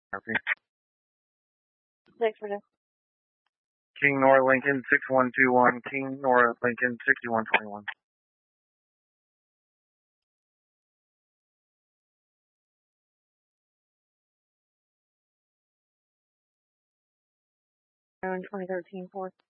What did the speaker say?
Copy. Thanks for this. King Nora Lincoln 6121. King Nora Lincoln 6121. In 2013 Ford.